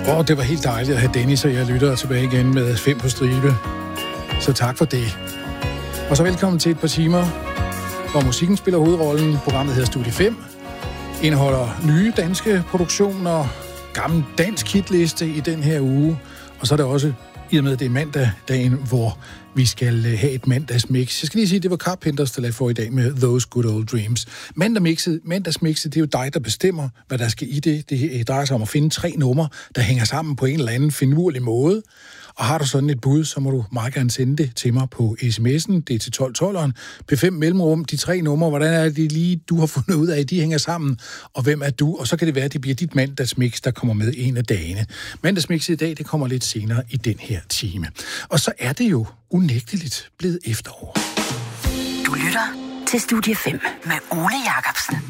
Det var helt dejligt at have Dennis og jeg lytter tilbage igen med 5 på stribe. Så tak for det. Og så velkommen til et par timer, hvor musikken spiller hovedrollen. Programmet hedder Studie 5. Indeholder nye danske produktioner, gammel dansk hitliste i den her uge. Og så er det også, i og med det er mandag, dagen, hvor vi skal have et mandagsmix. Jeg skal lige sige, at det var Carpenters, der lagde for i dag med Those Good Old Dreams. Mandagsmixet, det er jo dig, der bestemmer, hvad der skal i det. Det drejer sig om at finde 3 numre, der hænger sammen på en eller anden finurlig måde. Og har du sådan et bud, så må du meget gerne sende det til mig på sms'en. Det er til 1212'eren. P5 mellemrum, de 3 numre. Hvordan er det lige, du har fundet ud af, at de hænger sammen? Og hvem er du? Og så kan det være, at det bliver dit mandagsmix, der kommer med en af dagene. Mandagsmixet i dag, det kommer lidt senere i den her time. Og så er det jo unægteligt blevet efterår. Du lytter til Studie 5 med Ole Jacobsen.